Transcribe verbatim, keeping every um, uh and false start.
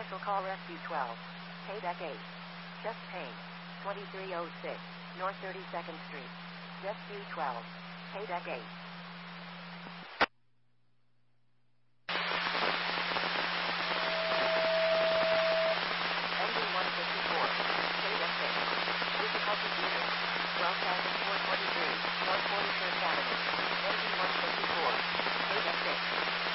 Special call Rescue twelve. Paydeck eight. Chest pain. twenty-three oh six. North thirty-second Street. Rescue twelve. Paydeck eight. Engine one fifty-four. Paydeck six. Difficulty unit. twelve thousand four hundred twenty-three. North forty-first Avenue. Engine one fifty-four. Paydeck six.